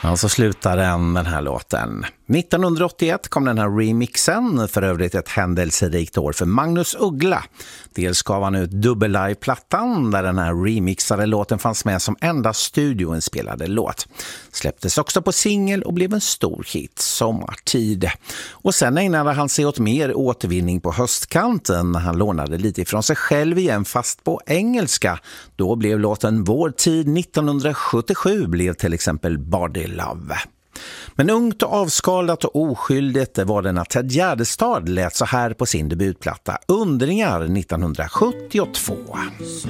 Ja, så slutar den här låten. 1981 kom den här remixen, för övrigt ett händelserikt år för Magnus Uggla. Dels gav han ut dubbel-live-plattan där den här remixade låten fanns med som enda studioinspelade låt. Släpptes också på singel och blev en stor hit sommartid. Och sen ägnade han sig åt mer återvinning på höstkanten. Han lånade lite ifrån sig själv igen, fast på engelska. Då blev låten Vår tid 1977 blev till exempel Body Love. Men ungt och avskalat och oskyldigt var det när Ted Gärdestad lät så här på sin debutplatta Undringar 1972. Så